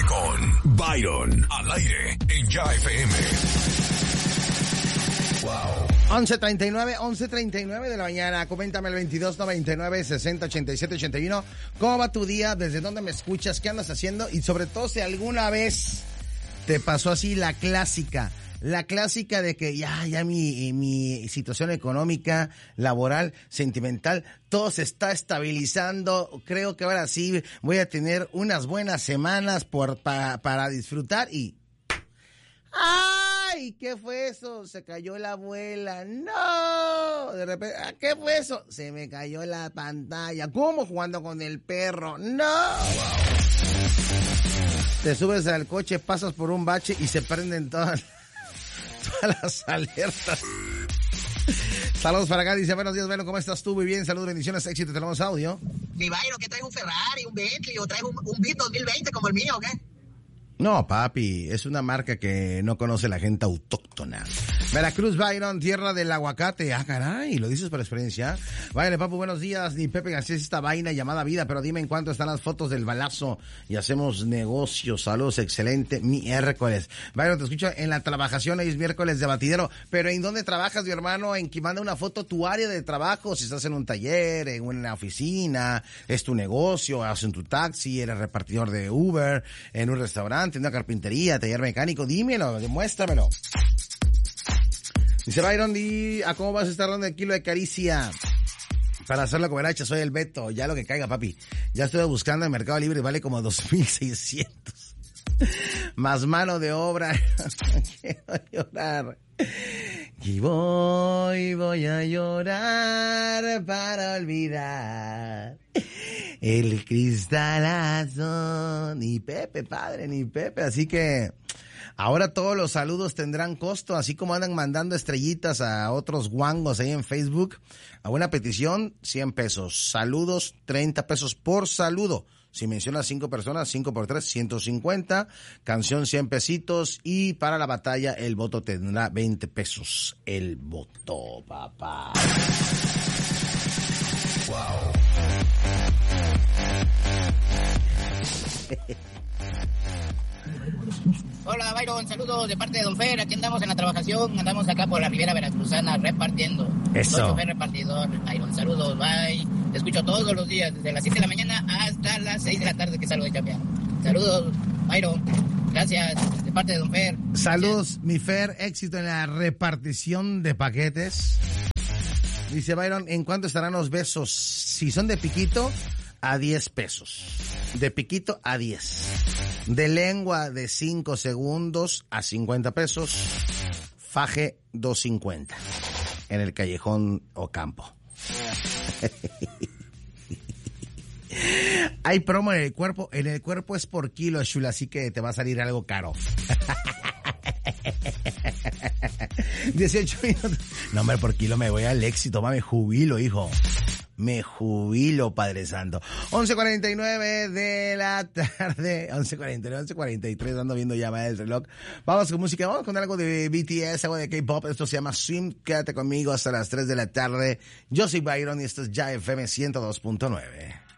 con Byron al aire en Ya FM. Wow. 11:39 de la mañana. Coméntame el 2299-608781. ¿Cómo va tu día? ¿Desde dónde me escuchas? ¿Qué andas haciendo? Y sobre todo, si alguna vez te pasó así la clásica de que ya mi situación económica, laboral, sentimental, todo se está estabilizando. Creo que ahora sí voy a tener unas buenas semanas para disfrutar y... ¡Ay! ¿Qué fue eso? Se cayó la abuela. ¡No! De repente, ¿qué fue eso? Se me cayó la pantalla. ¿Cómo? Jugando con el perro. ¡No! Te subes al coche, pasas por un bache y se prenden todas las alertas. Saludos para acá, dice, buenos días, Byron, ¿cómo estás tú? Muy bien, saludos, bendiciones, éxito, tenemos audio. Mi Byron, ¿qué traes? ¿Un Ferrari, un Bentley o traes un Beat 2020 como el mío o qué? No, papi, es una marca que no conoce la gente autóctona. Veracruz, Byron, tierra del aguacate. Ah, caray, lo dices por experiencia. Váyale, papu, buenos días. Ni Pepe, así es esta vaina llamada vida, pero dime en cuánto están las fotos del balazo y hacemos negocios. Saludos, excelente miércoles. Byron, te escucho en la trabajación, hoy es miércoles de batidero. Pero ¿en dónde trabajas, mi hermano? En que manda una foto tu área de trabajo. Si estás en un taller, en una oficina, es tu negocio, haces en tu taxi, eres repartidor de Uber, en un restaurante, en una carpintería, taller mecánico, dímelo, demuéstramelo. Dice Byron, ¿a cómo vas a estar dando el kilo de caricia? Para hacer la cooperacha, soy el Beto, ya lo que caiga, papi. Ya estoy buscando en Mercado Libre y vale como 2,600. Más mano de obra. Quiero llorar. Y voy a llorar para olvidar el cristalazo. Ni Pepe, padre, ni Pepe. Así que ahora todos los saludos tendrán costo, así como andan mandando estrellitas a otros guangos ahí en Facebook. A una petición, 100 pesos. Saludos, 30 pesos por saludo. Si mencionas 5 personas, 5 por 3, 150. Canción, 100 pesitos. Y para la batalla, el voto tendrá 20 pesos. El voto, papá. Wow. Hola Byron, saludos de parte de Don Fer, aquí andamos en la trabajación, andamos acá por la Riviera Veracruzana repartiendo. Eso. Soy chofer repartidor, Byron, saludos, bye. Te escucho todos los días, desde las 7 de la mañana hasta las 6 de la tarde que salgo de chambear. Saludos, Byron, gracias, de parte de Don Fer. Saludos, Gracias. mi Fer, éxito en la repartición de paquetes. Dice Byron, ¿en cuánto estarán los besos? Si son de piquito, a 10 pesos. De piquito a 10. De lengua de 5 segundos a 50 pesos. Faje 2.50. En el callejón o campo. Hay promo en el cuerpo. En el cuerpo es por kilo, chula, así que te va a salir algo caro. 18 minutos. No, hombre, por kilo me voy al éxito, me jubilo, hijo. Me jubilo, Padre Santo. 11:49 de la tarde. 11:43, ando viendo ya el reloj. Vamos con música, vamos con algo de BTS, algo de K-pop. Esto se llama Swim. Quédate conmigo hasta las 3 de la tarde. Yo soy Byron y esto es Ya FM 102.9.